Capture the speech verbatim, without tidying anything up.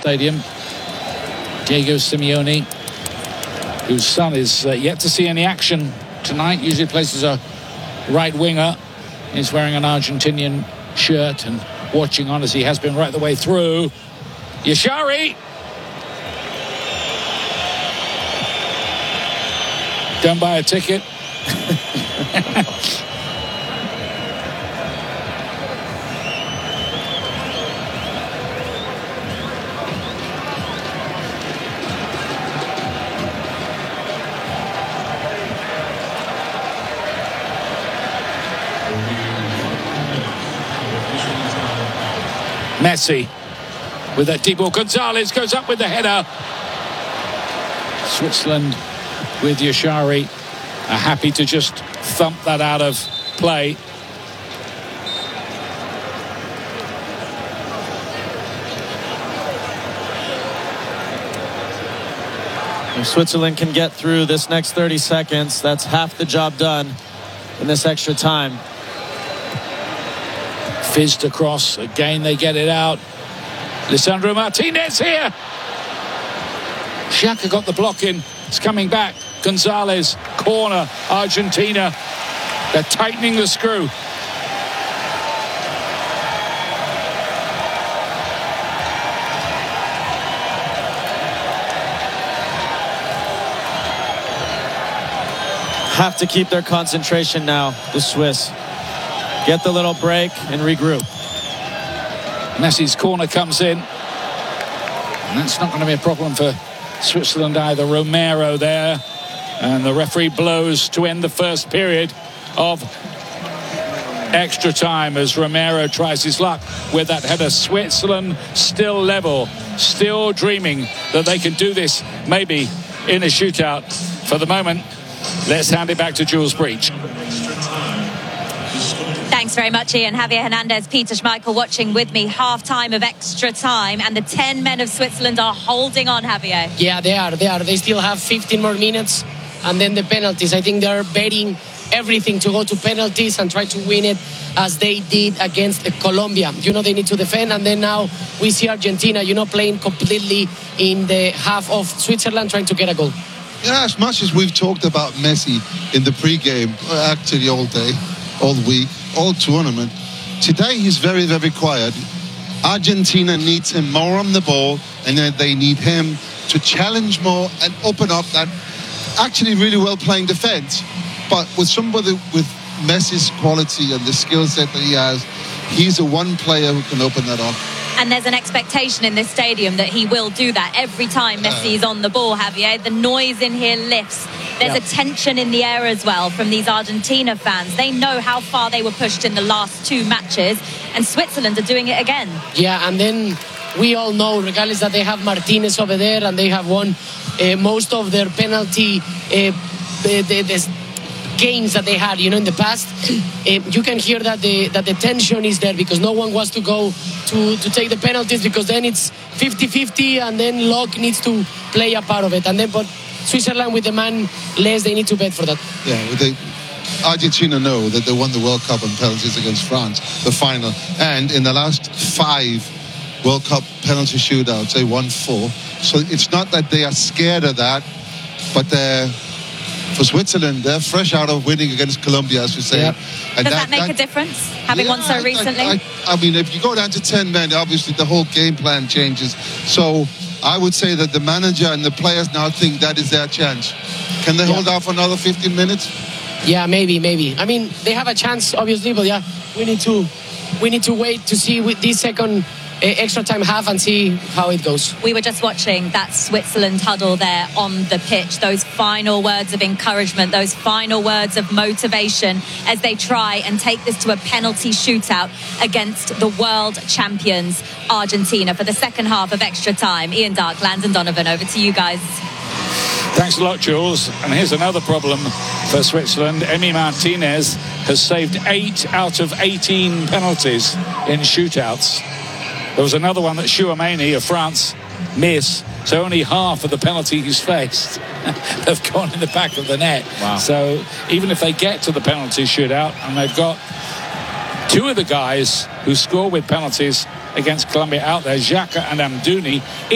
stadium. Diego Simeone, whose son is uh, yet to see any action tonight, usually plays as a right winger. He's wearing an Argentinian shirt and watching on as he has been right the way through. Yashari. Don't buy a ticket. Messi with that deep ball. Gonzalez goes up with the header. Switzerland with Yashari are happy to just thump that out of play. If Switzerland can get through this next thirty seconds, that's half the job done in this extra time. Fizzed across. Again, they get it out. Lisandro Martinez here. Xhaka got the block in. It's coming back. Gonzalez, corner, Argentina. They're tightening the screw. Have to keep their concentration now, the Swiss. Get the little break and regroup. Messi's corner comes in. And that's not going to be a problem for Switzerland either. Romero there. And the referee blows to end the first period of extra time as Romero tries his luck with that header. Switzerland still level, still dreaming that they can do this maybe in a shootout. For the moment, let's hand it back to Jules Breach. Thanks very much, Ian. Javier Hernandez, Peter Schmeichel watching with me. Half-time of extra time, and the ten men of Switzerland are holding on, Javier. Yeah, they are. They are. They still have fifteen more minutes, and then the penalties. I think they're betting everything to go to penalties and try to win it as they did against Colombia. You know, they need to defend, and then now we see Argentina, you know, playing completely in the half of Switzerland, trying to get a goal. Yeah, as much as we've talked about Messi in the pre-game, actually all day, all week, all tournament, today he's very, very quiet. Argentina needs him more on the ball, and then they need him to challenge more and open up that actually really well playing defense. But with somebody with Messi's quality and the skill set that he has, he's the one player who can open that up. And there's an expectation in this stadium that he will do that every time Messi is on the ball, Javier. The noise in here lifts. There's yep. a tension in the air as well from these Argentina fans. They know how far they were pushed in the last two matches, and Switzerland are doing it again. Yeah, and then we all know, regardless that they have Martinez over there and they have won uh, most of their penalty uh, the, the, the games that they had, you know, in the past, uh, you can hear that the that the tension is there because no one wants to go to, to take the penalties because then it's fifty fifty and then luck needs to play a part of it. And then, but Switzerland with the man less, they need to bet for that. Yeah, well, they, Argentina know that they won the World Cup on penalties against France, the final. And in the last five World Cup penalty shootouts, they won four. So it's not that they are scared of that, but they're, for Switzerland, they're fresh out of winning against Colombia, as we say. Yep. And Does that, that make that, a difference, having yeah, won so recently? I, I, I mean, if you go down to ten men, obviously the whole game plan changes. So I would say that the manager and the players now think that is their chance. Can they yeah. hold out for another fifteen minutes? Yeah, maybe, maybe. I mean, they have a chance, obviously, but yeah, we need to we need to wait to see with this second uh, extra time half and see how it goes. We were just watching that Switzerland huddle there on the pitch. Those final words of encouragement, those final words of motivation as they try and take this to a penalty shootout against the world champions, Argentina, for the second half of extra time. Ian Darke, Landon Donovan, over to you guys. Thanks a lot, Jules. And here's another problem for Switzerland. Emi Martinez has saved eight out of eighteen penalties in shootouts. There was another one that Chouameni of France missed. So only half of the penalties he's faced have gone in the back of the net. Wow. So even if they get to the penalty shootout, and they've got two of the guys who score with penalties against Colombia out there, Xhaka and Amdouni,